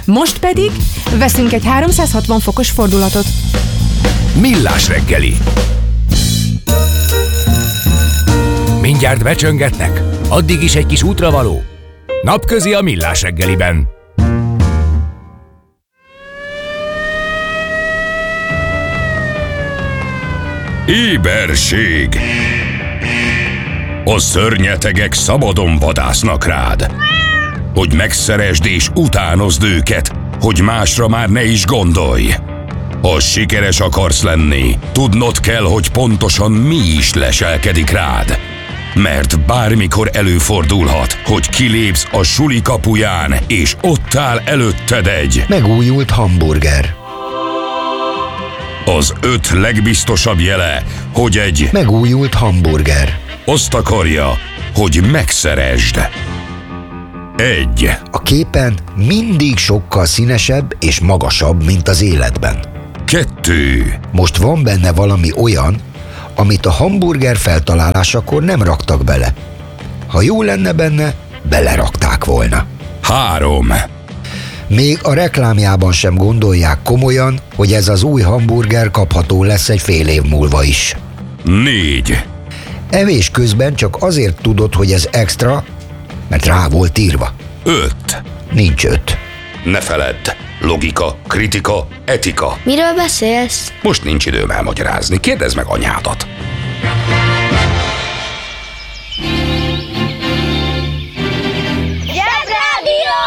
Most pedig veszünk egy 360 fokos fordulatot. Millás reggeli. Mindjárt becsöngetnek, addig is egy kis útravaló. Napközi a Millás reggeliben. Éberség! A szörnyetegek szabadon vadásznak rád, hogy megszeresd és utánozd őket, hogy másra már ne is gondolj. Ha sikeres akarsz lenni, tudnod kell, hogy pontosan mi is leselkedik rád. Mert bármikor előfordulhat, hogy kilépsz a suli kapuján, és ott áll előtted egy megújult hamburger. Az 5 legbiztosabb jele, hogy egy megújult hamburger. azt akarja, hogy megszeresd. 1. A képen mindig sokkal színesebb és magasabb, mint az életben. 2. Most van benne valami olyan, amit a hamburger feltalálásakor nem raktak bele. Ha jó lenne benne, belerakták volna. 3. Még a reklámjában sem gondolják komolyan, hogy ez az új hamburger kapható lesz egy fél év múlva is. 4. Evés közben csak azért tudod, hogy ez extra, mert rá volt írva. 5. Nincs 5. Ne feledd, logika, kritika, etika. Miről beszélsz? Most nincs időm elmagyarázni, kérdezd meg anyádat. Zsebrádió!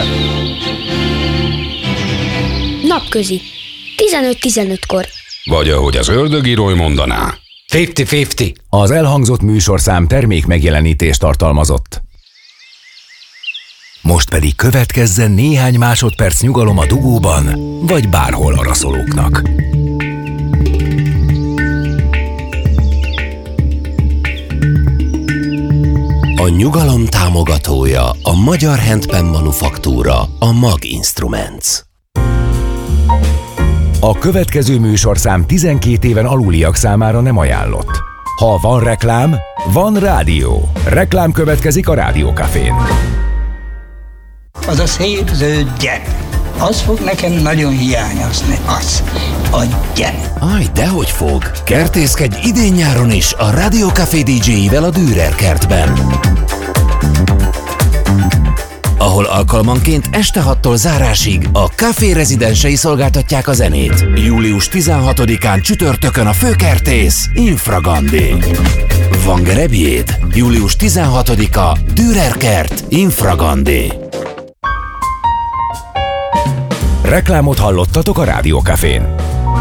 Napközi. 15-15-kor. Vagy ahogy az ördögírói mondaná. 50-50. Az elhangzott műsorszám termék megjelenítést tartalmazott. Most pedig következzen néhány másodperc nyugalom a dugóban, vagy bárhol araszolóknak. A nyugalom támogatója a Magyar Handpan Manufaktúra, a Mag Instruments. A következő műsorszám 12 éven aluliak számára nem ajánlott. Ha van reklám, van rádió. Reklám következik a Rádiókafén. Az a szép zöld gyep, az fog nekem nagyon hiányozni, az, a gyep. Aj, dehogy fog! Kertészkedj idén-nyáron is a Rádiókafé DJ-ivel a Dürer kertben, ahol alkalmanként este 6-tól zárásig a Café rezidensei szolgáltatják a zenét. Július 16-án csütörtökön a főkertész Infragandi. Van gerebjéd? Július 16-a Dürer kert Infragandi. Reklámot hallottatok a Rádiókafén.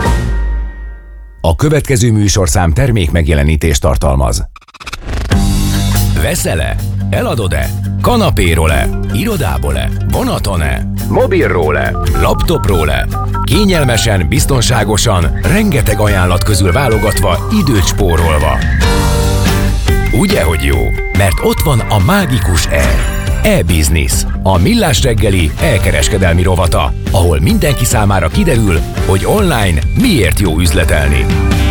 A következő műsorszám termék megjelenítést tartalmaz. Veszel-e? Eladod-e? Kanapéról-e? Irodából-e? Vonaton-e? Mobilról-e? Laptopról-e? Kényelmesen, biztonságosan, rengeteg ajánlat közül válogatva, időt spórolva. Ugye, hogy jó? Mert ott van a mágikus e-business, a Millás reggeli e-kereskedelmi rovata, ahol mindenki számára kiderül, hogy online miért jó üzletelni.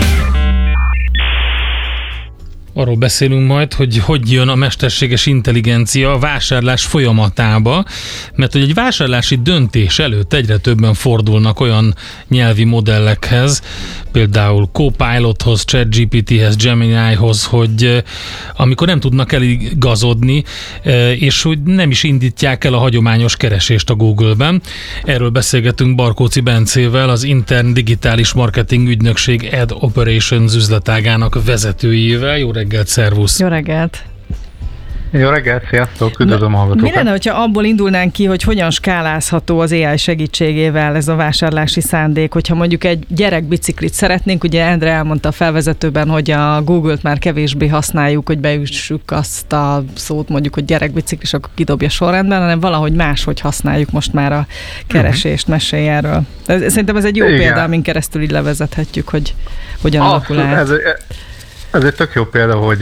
Arról beszélünk majd, hogy jön a mesterséges intelligencia a vásárlás folyamatába, mert hogy egy vásárlási döntés előtt egyre többen fordulnak olyan nyelvi modellekhez, például Copilothoz, ChatGPT-hez, Gemini-hoz, hogy amikor nem tudnak eligazodni, és hogy nem is indítják el a hagyományos keresést a Google-ben. Erről beszélgetünk Barkóczy Bencével, az Intern Digitális Marketing Ügynökség Ad Operations üzletágának vezetőjével. Jó reggelt, szervusz! Jó reggelt! Jó reggelt, sziasztok, üdvözlöm a hallgatókat! Mi lenne, hogyha abból indulnánk ki, hogy hogyan skálázható az AI segítségével ez a vásárlási szándék, hogyha mondjuk egy gyerekbiciklit szeretnénk, ugye Endre elmondta a felvezetőben, hogy a Google-t már kevésbé használjuk, hogy beüssük azt a szót, mondjuk, hogy gyerekbicikli, és akkor kidobja sorrendben, hanem valahogy máshogy használjuk most már a keresést, mesélj erről. Szerintem ez egy jó példa, amin keresztül így levezethetjük, hogy hogyan alakul át. Ez egy tök jó példa, hogy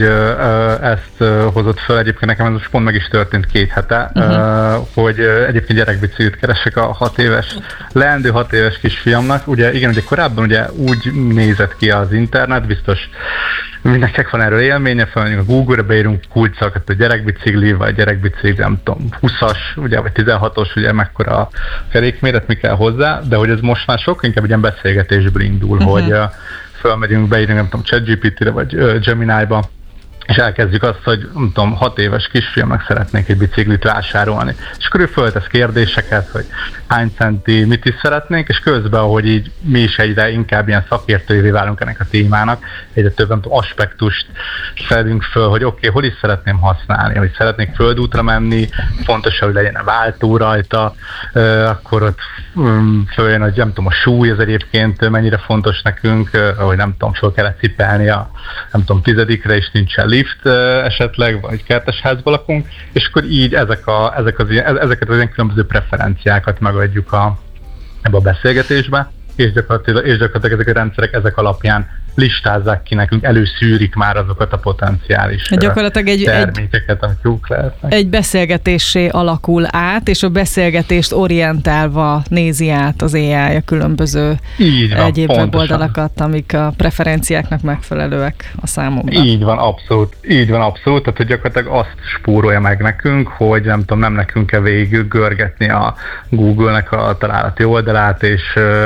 ezt hozott fel. Egyébként nekem ez most pont meg is történt 2 hete, hogy egyébként gyerekbiciklit keresek a 6 éves, leendő 6 éves kisfiamnak. Ugye igen, ugye korábban ugye úgy nézett ki az internet, biztos mindenkinek van erről élménye, fel a Google-ra beírunk kulcsakat, a gyerekbicikli, vagy gyerekbicikli, nem tudom, 20-as, ugye, vagy 16-os, ugye mekkora a kerékméret, mi kell hozzá, de hogy ez most már sokkal inkább egy ilyen beszélgetésből indul, hogy fölmegyünk, beírunk, nem tudom, ChatGPT-re, vagy Gemini-ba, és elkezdjük azt, hogy nem tudom, 6 éves kisfiamnak szeretnék egy biciklit vásárolni. És akkor ő föltesz kérdéseket, hogy hány centi, mit is szeretnénk, és közben, ahogy így mi is egyre inkább ilyen szakértőjévé válunk ennek a témának, egyre több nem tudom, aspektust fedünk föl, hogy oké, hol is szeretném használni, hogy szeretnék földútra menni, fontos, hogy legyen a váltó rajta, akkor ott följön, hogy nem tudom, a súly az egyébként mennyire fontos nekünk, hogy nem tudom, föl kellett cipelni a nem tudom, 10-re, és nincsen lift esetleg, vagy kertesházban lakunk, és akkor így ezeket az ilyen különböző preferenciákat megadjuk ebbe a beszélgetésbe, és gyakorlatilag ezek a rendszerek ezek alapján listázzák ki nekünk, előszűrik már azokat a potenciális termékeket, amik jók lehetnek. Egy beszélgetésé alakul át, és a beszélgetést orientálva nézi át az AI a különböző egyéb weboldalakat, amik a preferenciáknak megfelelőek a számomra. Így van, abszolút. Tehát, hogy gyakorlatilag azt spórolja meg nekünk, hogy nem tudom, nem nekünk kell végig görgetni a Google-nek a találati oldalát, és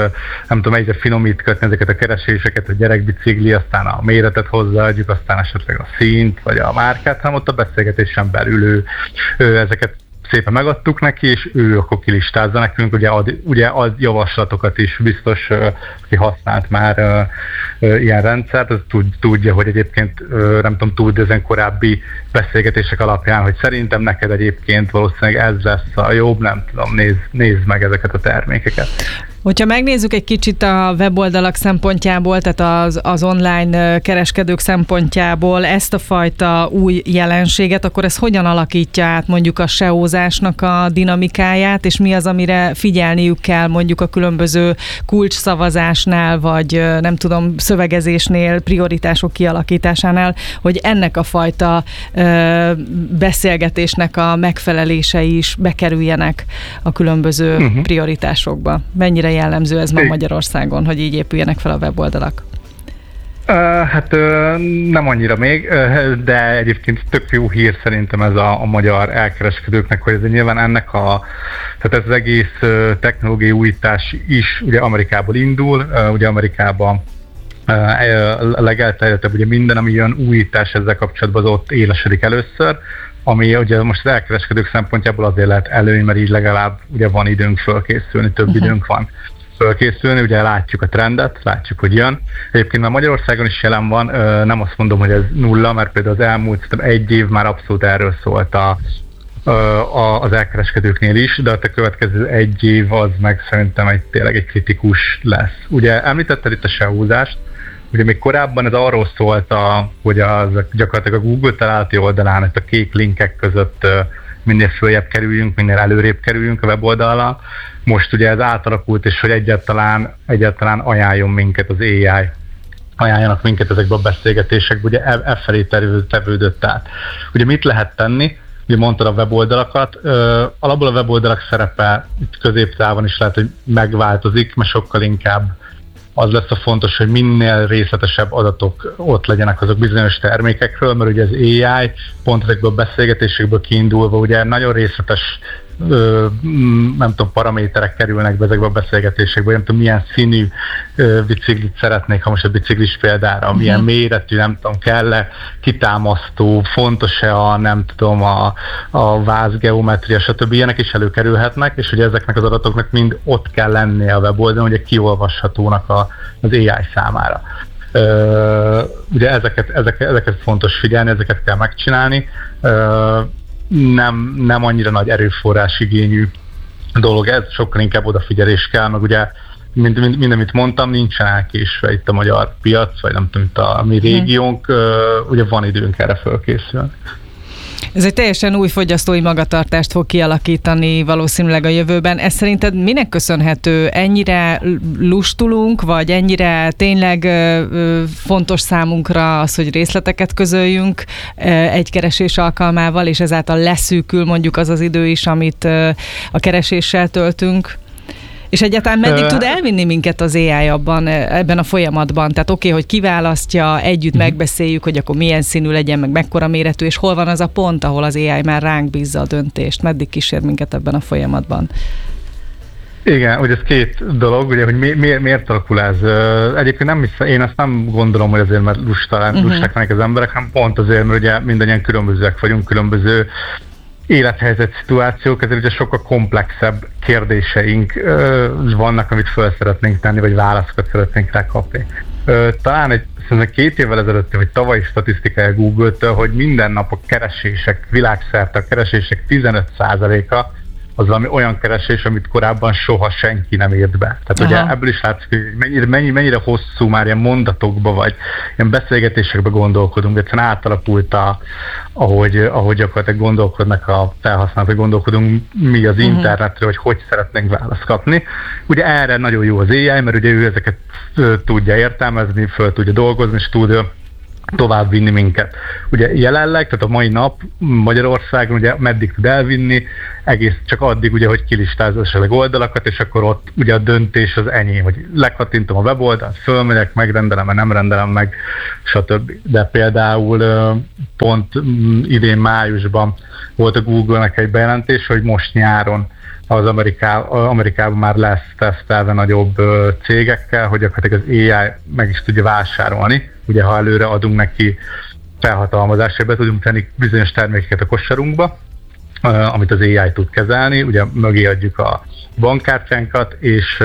nem tudom, egyre finomítgatni ezeket a kereséseket, a gyerekbicikli, aztán a méretet hozzáadjuk, aztán esetleg a színt, vagy a márkát, hanem ott a beszélgetésen belül ő ezeket szépen megadtuk neki, és ő akkor kilistázza nekünk, ugye ad javaslatokat is, biztos, aki használt már ilyen rendszert, az tudja, hogy egyébként nem tudom, tudja ezen korábbi beszélgetések alapján, hogy szerintem neked egyébként valószínűleg ez lesz a jobb, nem tudom, nézd meg ezeket a termékeket. Hogyha megnézzük egy kicsit a weboldalak szempontjából, tehát az online kereskedők szempontjából ezt a fajta új jelenséget, akkor ez hogyan alakítja át mondjuk a SEO-zásnak a dinamikáját, és mi az, amire figyelniük kell mondjuk a különböző kulcsszavazásnál, vagy nem tudom, szövegezésnél, prioritások kialakításánál, hogy ennek a fajta beszélgetésnek a megfelelései is bekerüljenek a különböző prioritásokba. Mennyire jellemző ez ma Magyarországon, hogy így épüljenek fel a weboldalak? Hát nem annyira még, de egyébként tök jó hír szerintem ez a magyar elkereskedőknek, hogy ez nyilván tehát ez az egész technológiai újítás is ugye Amerikából indul, ugye Amerikában a legelterjedtebb ugye minden, ami ilyen újítás ezzel kapcsolatban az ott élesedik először, ami ugye most az elkereskedők szempontjából azért lehet előny, mert így legalább ugye van időnk fölkészülni, több időnk van fölkészülni, ugye látjuk a trendet, látjuk, hogy jön. Egyébként már Magyarországon is jelen van, nem azt mondom, hogy ez nulla, mert például az elmúlt 1 év már abszolút erről szólt az elkereskedőknél is, de a következő 1 év az meg szerintem tényleg egy kritikus lesz. Ugye említetted itt a SEO-zást, ugye még korábban ez arról szólt, hogy gyakorlatilag a Google találati oldalán ezt a kék linkek között minél följebb kerüljünk, minél előrébb kerüljünk a weboldalra. Most ugye ez átalakult, és hogy egyáltalán ajánljon minket az AI, ajánljanak minket ezekbe a beszélgetésekbe, ugye felé tevődött át. Ugye mit lehet tenni? Ugye mondtad a weboldalakat, alapból a weboldalak szerepe itt középtávon is lehet, hogy megváltozik, mert sokkal inkább az lesz a fontos, hogy minél részletesebb adatok ott legyenek azok bizonyos termékekről, mert ugye az AI pont ezekből a beszélgetésekből kiindulva ugye nagyon részletes nem tudom, paraméterek kerülnek be ezekbe a beszélgetésekbe, nem tudom, milyen színű biciklit szeretnék, ha most a biciklis példára, milyen méretű, nem tudom, kell-e kitámasztó, fontos-e nem tudom, a vázgeometria, stb. Ilyenek is előkerülhetnek, és ugye ezeknek az adatoknak mind ott kell lennie a weboldalon, ugye kiolvashatónak az AI számára. Ugye ezeket fontos figyelni, ezeket kell megcsinálni. Nem annyira nagy erőforrás igényű dolog ez, sokkal inkább odafigyelés kell, meg ugye mind amit mondtam, nincsen elkésve itt a magyar piac, vagy nem tudom, itt a mi régiónk, ugye van időnk erre fölkészülni. Ez egy teljesen új fogyasztói magatartást fog kialakítani valószínűleg a jövőben. Ez szerinted minek köszönhető? Ennyire lustulunk, vagy ennyire tényleg fontos számunkra az, hogy részleteket közöljünk egy keresés alkalmával, és ezáltal leszűkül mondjuk az idő is, amit a kereséssel töltünk? És egyáltalán meddig tud elvinni minket az AI ebben a folyamatban? Tehát oké, hogy kiválasztja, együtt megbeszéljük, hogy akkor milyen színű legyen, meg mekkora méretű, és hol van az a pont, ahol az AI már ránk bízza a döntést? Meddig kísér minket ebben a folyamatban? Igen, hogy ez két dolog, ugye, hogy miért alakul ez. Egyébként én azt nem gondolom, hogy azért, mert lusták vannak az emberek, hanem pont azért, mert ugye mindannyian különbözőek vagyunk, különböző élethelyzet szituációk, ezért ugye sokkal komplexebb kérdéseink vannak, amit föl szeretnénk tenni, vagy válaszokat szeretnénk rá kapni. Talán szerintem 2 évvel ezelőtt, vagy tavalyi statisztikája Google-től, hogy minden nap a keresések, világszerte a keresések 15%-a az valami olyan keresés, amit korábban soha senki nem írt be. Tehát ugye ebből is látszik, hogy mennyire hosszú már ilyen mondatokba, vagy ilyen beszélgetésekbe gondolkodunk, egyszerűen átalakult ahogy gyakorlatilag gondolkodnak a felhasználók, vagy gondolkodunk mi az internetről, hogy szeretnénk választ kapni. Ugye erre nagyon jó az AI, mert ugye ő ezeket tudja értelmezni, föl tudja dolgozni, és tud tovább vinni minket. Ugye jelenleg, tehát a mai nap Magyarországon ugye meddig tud elvinni, egész csak addig, ugye, hogy kilistázol esetleg oldalakat, és akkor ott ugye a döntés az enyém, hogy lekattintom a weboldalt, fölmegyek, megrendelem, nem rendelem meg, stb. De például pont idén májusban volt a Google-nek egy bejelentés, hogy most nyáron az Amerikában már lesz tesztelve nagyobb cégekkel, hogy gyakorlatilag az AI meg is tudja vásárolni. Ugye, ha előre adunk neki felhatalmazást, be tudunk tenni bizonyos termékeket a kosarunkba, amit az AI tud kezelni, ugye mögé adjuk a bankkártyánkat, és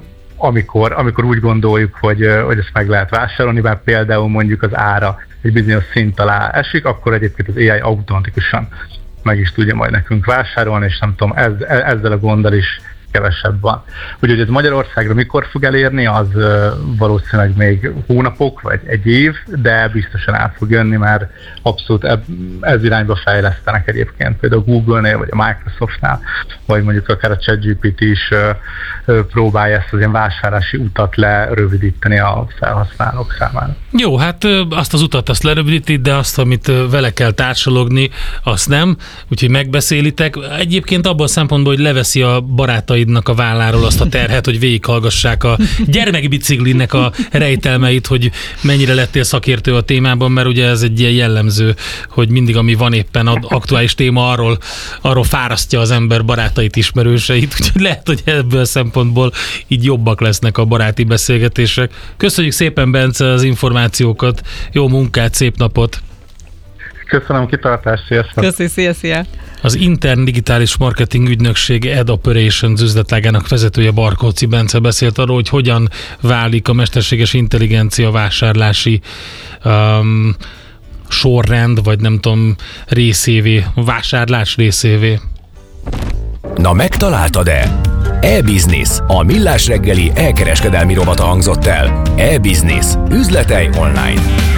amikor úgy gondoljuk, hogy ezt meg lehet vásárolni, bár például mondjuk az ára egy bizonyos szint alá esik, akkor egyébként az AI automatikusan meg is tudja majd nekünk vásárolni, és nem tudom, ezzel a gonddal is kevesebb van. Úgyhogy ez Magyarországra mikor fog elérni, az valószínűleg még hónapok, vagy egy év, de biztosan el fog jönni, mert abszolút ez irányba fejlesztenek egyébként, például a Google-nél, vagy a Microsoftnál, vagy mondjuk akár a ChatGPT is próbálja ezt az ilyen vásárlási utat lerövidíteni a felhasználók számára. Jó, hát azt az utat azt lerövidíti, de azt, amit vele kell társalogni, azt nem, úgyhogy megbeszélitek. Egyébként abban a szempontból, hogy leveszi a barátaidnak a válláról azt a terhet, hogy végighallgassák a gyermekbiciklinek a rejtelmeit, hogy mennyire lettél szakértő a témában, mert ugye ez egy ilyen jellemző, hogy mindig, ami van éppen aktuális téma, arról fárasztja az ember barátait, ismerőseit, úgyhogy lehet, hogy ebből a szempontból így jobbak lesznek a baráti beszélgetések. Köszönjük szépen, Bence, az információkat, jó munkát, szép napot! Köszönöm, kitartást, sziasztok! Köszi, szia! Az Intern Digitális Marketing Ügynökség Ed Operations üzletágának vezetője Barkóczy Bence beszélt arról, hogy hogyan válik a mesterséges intelligencia vásárlási sorrend, vagy nem tudom, részévé, vásárlás részévé. Na megtaláltad-e? E-Business, a Millás reggeli elkereskedelmi rovata hangzott el. E-Business, üzletei online.